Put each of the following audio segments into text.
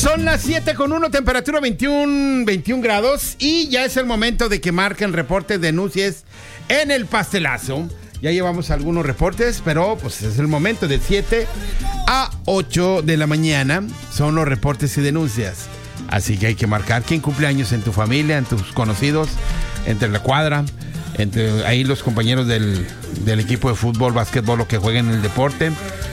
Son las 7:01, temperatura 21 grados. Y ya es el momento de que marquen reportes de denuncias en el pastelazo. Ya llevamos algunos reportes, pero pues es el momento de 7 a 8 de la mañana. Son los reportes y denuncias. Así que hay que marcar quién cumple años en tu familia, en tus conocidos, entre la cuadra, entre ahí los compañeros del equipo de fútbol, básquetbol, o que jueguen el deporte.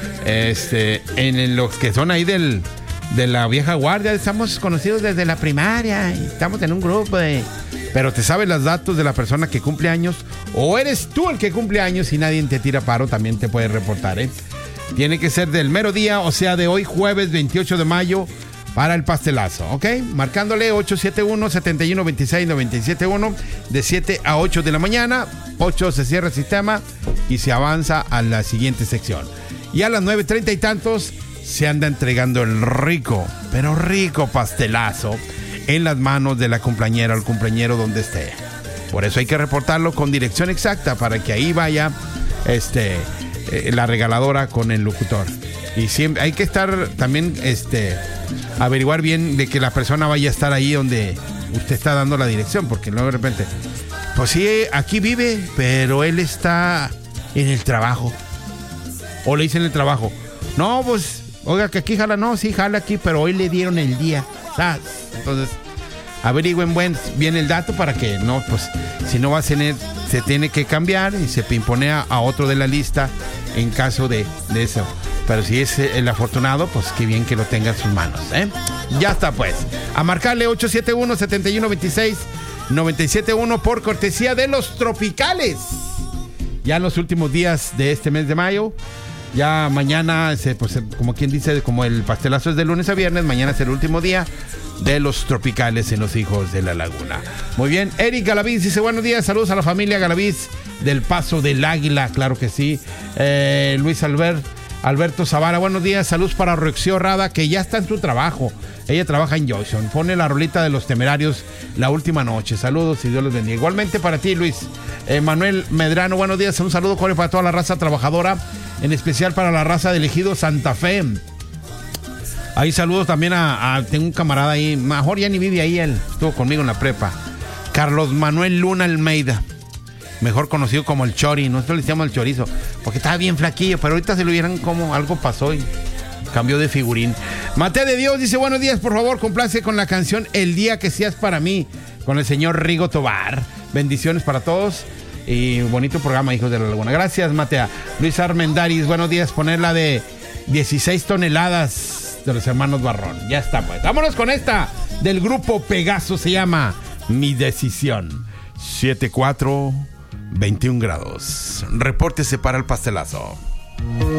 En los que son ahí de la vieja guardia, estamos conocidos desde la primaria, y estamos en un grupo pero te sabes los datos de la persona que cumple años, o eres tú el que cumple años y nadie te tira paro, también te puedes reportar, Tiene que ser del mero día, o sea, de hoy, jueves 28 de mayo, para el pastelazo, ¿ok? Marcándole 871-7126-971, de 7 a 8 de la mañana. 8 se cierra el sistema y se avanza a la siguiente sección. Y a las 9:30 y tantos se anda entregando el rico, pero rico pastelazo en las manos de la cumpleañera o el cumpleañero donde esté. Por eso hay que reportarlo con dirección exacta para que ahí vaya la regaladora con el locutor. Y siempre hay que estar también averiguar bien de que la persona vaya a estar ahí donde usted está dando la dirección, porque luego de repente, pues sí, aquí vive, pero él está en el trabajo. O le dicen en el trabajo, no, pues, oiga, que aquí jala, no, sí, jala aquí, pero hoy le dieron el día, ¿sabes? Entonces, averigüen bien el dato para que no, pues, si no va a tener, se tiene que cambiar y se imponea a otro de la lista en caso de eso. Pero si es el afortunado, pues qué bien que lo tenga en sus manos, Ya está, pues. A marcarle 871-7126-971 por cortesía de los Tropicales. Ya en los últimos días de este mes de mayo. Ya mañana, pues, como quien dice, como el pastelazo es de lunes a viernes, mañana es el último día de los Tropicales en los Hijos de la Laguna. Muy bien, Eric Galaviz dice buenos días, saludos a la familia Galaviz del Paso del Águila, claro que sí. Luis Alberto Zavara, buenos días, saludos para Roxio Rada, que ya está en su trabajo. Ella trabaja en Johnson, pone la rolita de Los Temerarios La Última Noche. Saludos y Dios los bendiga. Igualmente para ti, Luis. Manuel Medrano, buenos días, un saludo cordial para toda la raza trabajadora, en especial para la raza del Ejido Santa Fe. Ahí saludos también tengo un camarada ahí, mejor ya ni vive ahí, él estuvo conmigo en la prepa. Carlos Manuel Luna Almeida, mejor conocido como el Chori. Nosotros le decíamos el chorizo, porque estaba bien flaquillo, pero ahorita se lo vieran como algo pasó y cambió de figurín. Mate de Dios dice, buenos días, por favor, complace con la canción El Día que Seas Para Mí, con el señor Rigo Tobar. Bendiciones para todos y bonito programa, Hijos de la Laguna. Gracias, Matea. Luis Armendaris, buenos días, poner la de 16 toneladas de los hermanos Barrón. Ya está, pues. Vámonos con esta del grupo Pegaso, se llama Mi Decisión. 7:4, 21 grados. Repórtese para el pastelazo.